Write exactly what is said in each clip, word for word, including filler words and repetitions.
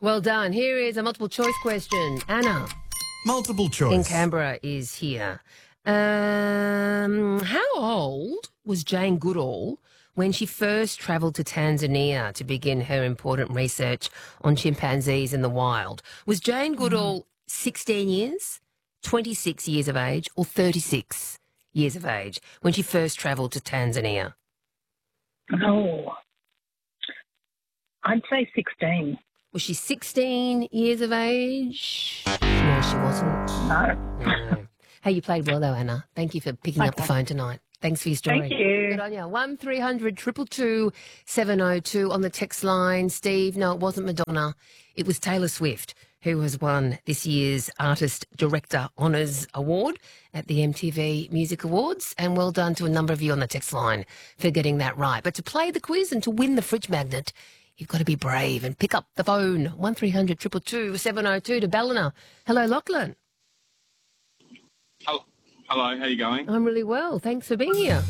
Well done. Here is a multiple choice question. Anna Multiple choice. in Canberra is here. Um, how old was Jane Goodall when she first travelled to Tanzania to begin her important research on chimpanzees in the wild? Was Jane Goodall sixteen years, twenty-six years of age, or thirty-six years of age when she first travelled to Tanzania? Oh, I'd say sixteen. Was she sixteen years of age? No, she wasn't. No. No. Hey, you played well though, Anna. Thank you for picking up the Okay. phone tonight. Thanks for your story. Thank you. Good on you. One three hundred two two two seven oh two on the text line. Steve, no, it wasn't Madonna. It was Taylor Swift who has won this year's Artist Director Honours Award at the M T V Music Awards. And well done to a number of you on the text line for getting that right. But to play the quiz and to win the fridge magnet, you've got to be brave and pick up the phone. one three hundred two two two seven oh two to Ballina. Hello, Lachlan. Hello, hello, how you going? I'm really well. Thanks for being here.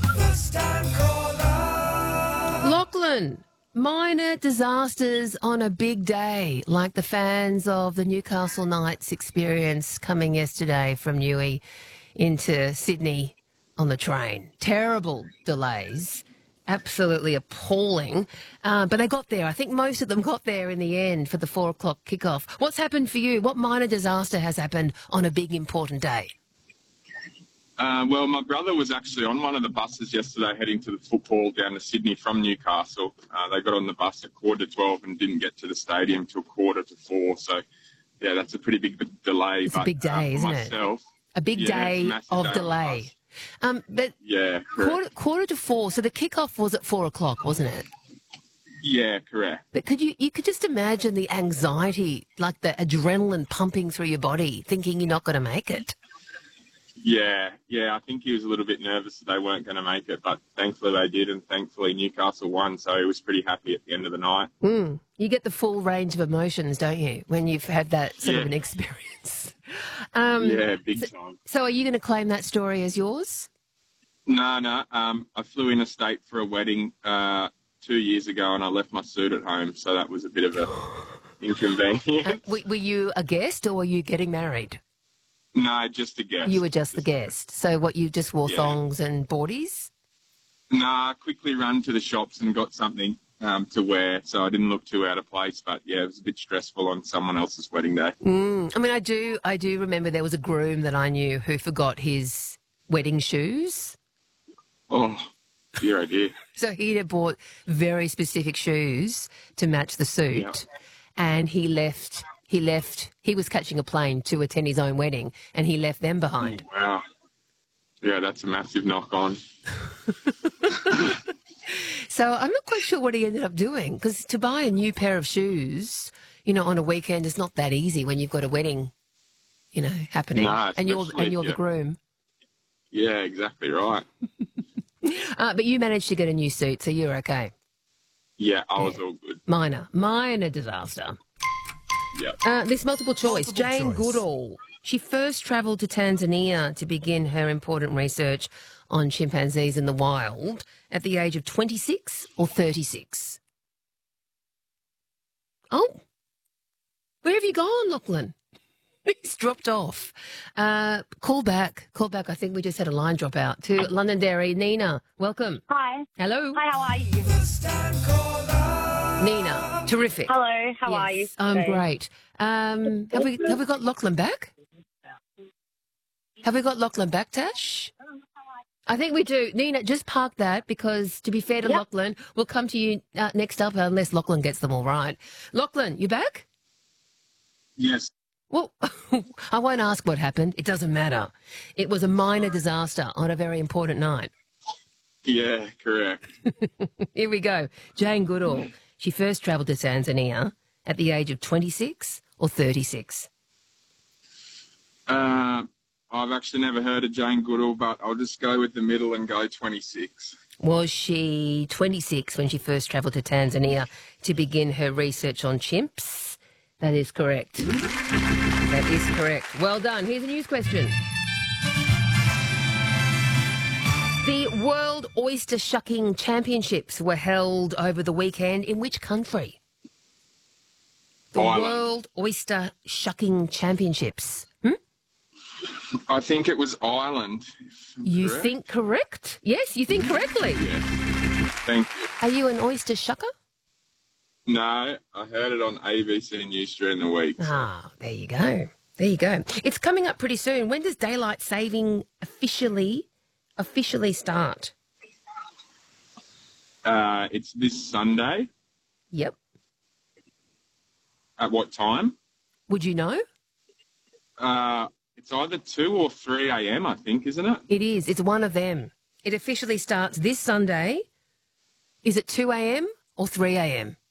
Lachlan, minor disasters on a big day, like the fans of the Newcastle Knights experience coming yesterday from Newey into Sydney on the train. Terrible delays. Absolutely appalling. Uh, but they got there. I think most of them got there in the end for the four o'clock kickoff. What's happened for you? What minor disaster has happened on a big important day? Uh, well, my brother was actually on one of the buses yesterday heading to the football down to Sydney from Newcastle. Uh, they got on the bus at quarter to twelve and didn't get to the stadium till quarter to four. So, yeah, that's a pretty big d- delay. It's but, a big day, uh, for isn't myself, it? A big yeah, it's a day massive of day on the delay. bus. Um, but Yeah, correct. quarter, quarter to four, so the kickoff was at four o'clock, wasn't it? Yeah, correct. But could you, you could just imagine the anxiety, like the adrenaline pumping through your body, thinking you're not going to make it. Yeah, yeah, I think he was a little bit nervous that they weren't going to make it, but thankfully they did, and thankfully Newcastle won, so he was pretty happy at the end of the night. Mm. You get the full range of emotions, don't you, when you've had that sort of Yeah. an experience? Um, Yeah, big time. So are you going to claim that story as yours? No, no. Um, I flew in a state for a wedding uh, two years ago, and I left my suit at home, so that was a bit of a inconvenience. Uh, were, were you a guest or were you getting married? No, just a guess. You were just the guest. So what, you just wore Yeah. thongs and boardies? No, I quickly ran to the shops and got something um, to wear, so I didn't look too out of place. But yeah, it was a bit stressful on someone else's wedding day. Mm. I mean, I do, I do remember there was a groom that I knew who forgot his wedding shoes. Oh, dear idea. So he'd have bought very specific shoes to match the suit, Yeah. and he left. He left. He was catching a plane to attend his own wedding, and he left them behind. Wow. Yeah, that's a massive knock on. So I'm not quite sure what he ended up doing, because to buy a new pair of shoes, you know, on a weekend is not that easy when you've got a wedding, you know, happening, No, and you're especially and you're if the you- groom. Yeah, exactly right. Uh, but you managed to get a new suit, so you're okay. Yeah, I was all good. Minor, minor disaster. Yeah. Uh, this multiple choice, Multiple Jane choice. Goodall. She first travelled to Tanzania to begin her important research on chimpanzees in the wild at the age of twenty-six or thirty-six. Oh, where have you gone, Lachlan? He's dropped off. Uh, call back, call back. I think we just had a line drop out to Londonderry. Nina, welcome. Hi. Hello. Hi, how are you? Nina, terrific. Hello, how are you? Yes, I'm today? great. Um, have we have we got Lachlan back? Have we got Lachlan back, Tash? I think we do. Nina, just park that because, to be fair to Yep. Lachlan, we'll come to you uh, next up unless Lachlan gets them all right. Lachlan, you back? Yes. Well, I won't ask what happened. It doesn't matter. It was a minor disaster on a very important night. Yeah, correct. Here we go. Jane Goodall. She first travelled to Tanzania at the age of twenty-six or thirty-six. Uh, I've actually never heard of Jane Goodall, but I'll just go with the middle and go twenty-six. Was she twenty-six when she first travelled to Tanzania to begin her research on chimps? That is correct. That is correct. Well done. Here's a news question. The World Oyster Shucking Championships were held over the weekend in which country? The Ireland. World Oyster Shucking Championships. Hmm? I think it was Ireland. if I'm You correct. think correct? Yes, you think correctly. Yeah. Thank you. Are you an oyster shucker? No, I heard it on A B C News during the week. so- Ah, there you go. There you go. It's coming up pretty soon. When does daylight saving officially officially start? Uh, it's this Sunday. Yep. At what time? Would you know? Uh, it's either two or three a.m. I think, isn't it? It is. It's one of them. It officially starts this Sunday. Is it two a.m. or three a.m.?